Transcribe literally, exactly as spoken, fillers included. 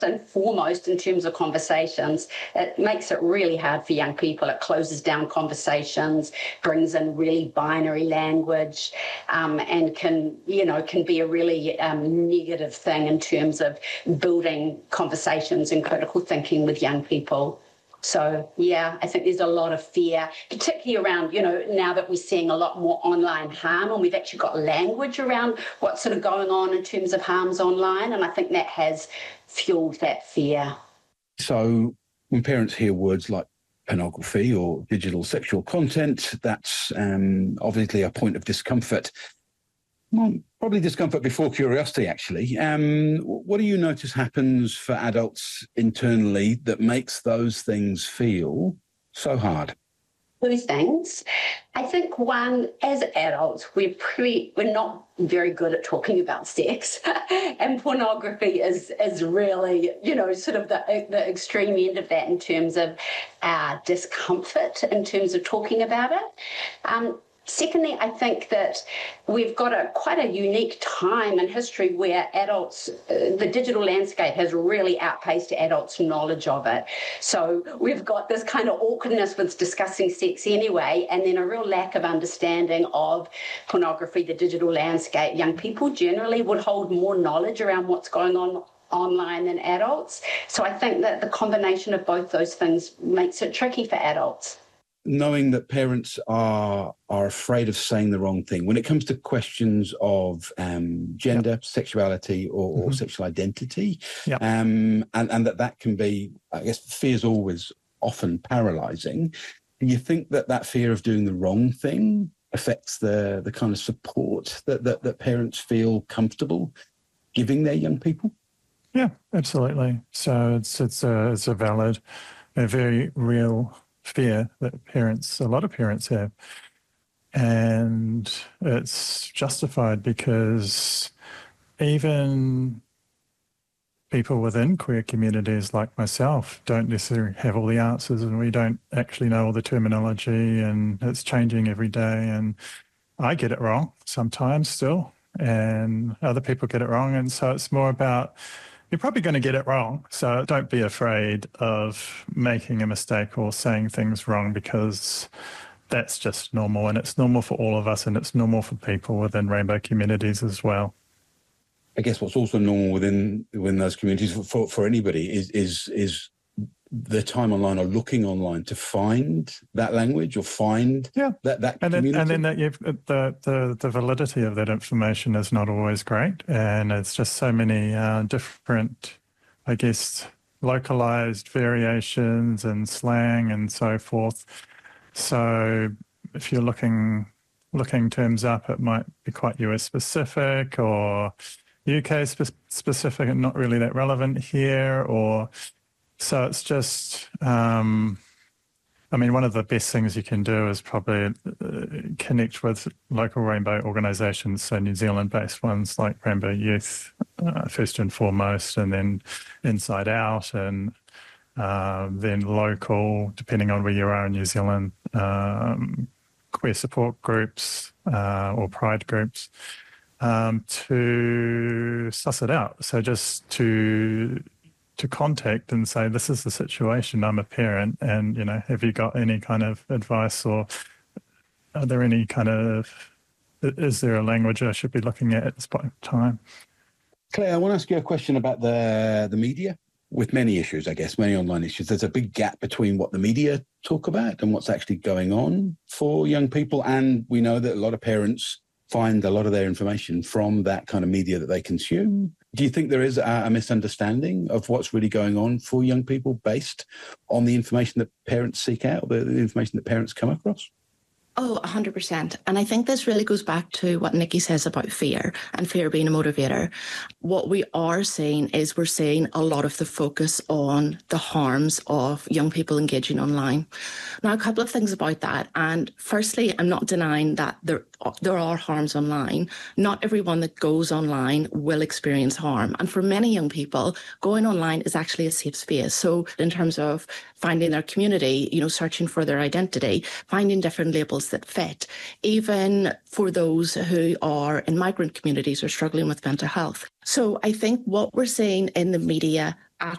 and foremost, in terms of conversations, it makes it really hard for young people. It closes down conversations, brings in really binary language, um, and can, you know, can be a really um, negative thing in terms of building conversations and critical thinking with young people. So, yeah, I think there's a lot of fear, particularly around, you know, now that we're seeing a lot more online harm, and we've actually got language around what's sort of going on in terms of harms online, and I think that has fueled that fear. So when parents hear words like pornography or digital sexual content, that's um, obviously a point of discomfort. Well, probably discomfort before curiosity, actually. Um, what do you notice happens for adults internally that makes those things feel so hard? Two things. I think one, as adults, we're pretty, we're not very good at talking about sex, and pornography is is really, you know, sort of the the extreme end of that in terms of our discomfort in terms of talking about it. Um, Secondly, I think that we've got a quite a unique time in history where adults, uh, the digital landscape has really outpaced adults' knowledge of it. So we've got this kind of awkwardness with discussing sex anyway, and then a real lack of understanding of pornography, the digital landscape. Young people generally would hold more knowledge around what's going on online than adults. So I think that the combination of both those things makes it tricky for adults. Knowing that parents are are afraid of saying the wrong thing when it comes to questions of um, gender, yep. sexuality, or, mm-hmm. or sexual identity, yep. um, and, and that that can be, I guess, fear is always often paralysing. Do you think that that fear of doing the wrong thing affects the the kind of support that that, that parents feel comfortable giving their young people? Yeah, absolutely. So it's it's a it's a valid, a very real fear that parents, a lot of parents have. And it's justified because even people within queer communities like myself don't necessarily have all the answers, and we don't actually know all the terminology, and it's changing every day. And I get it wrong sometimes still, and other people get it wrong. And so it's more about, you're probably going to get it wrong, so don't be afraid of making a mistake or saying things wrong, because that's just normal, and it's normal for all of us, and it's normal for people within rainbow communities as well. I guess what's also normal within within those communities for, for, for anybody is is is the time online or looking online to find that language or find yeah. that, that and community. Then, and then that you've, the, the, the validity of that information is not always great. And it's just so many uh, different, I guess, localized variations and slang and so forth. So if you're looking looking terms up, it might be quite U S specific or U K spe- specific and not really that relevant here, or so it's just, um, I mean, one of the best things you can do is probably uh, connect with local rainbow organisations, so New Zealand-based ones like Rainbow Youth, uh, first and foremost, and then Inside Out, and uh, then local, depending on where you are in New Zealand, um, queer support groups uh, or pride groups, um, to suss it out. So just to... to contact and say, this is the situation, I'm a parent, and, you know, have you got any kind of advice, or are there any kind of, is there a language I should be looking at at this point in time? Claire, I want to ask you a question about the the media. With many issues, I guess, many online issues, there's a big gap between what the media talk about and what's actually going on for young people. And we know that a lot of parents find a lot of their information from that kind of media that they consume. Do you think there is a, a misunderstanding of what's really going on for young people based on the information that parents seek out, the, the information that parents come across? Oh, one hundred percent. And I think this really goes back to what Nikki says about fear and fear being a motivator. What we are seeing is we're seeing a lot of the focus on the harms of young people engaging online. Now, a couple of things about that. And firstly, I'm not denying that there, there are harms online. Not everyone that goes online will experience harm. And for many young people, going online is actually a safe space. So in terms of finding their community, you know, searching for their identity, finding different labels that fit, even for those who are in migrant communities or struggling with mental health. So I think what we're seeing in the media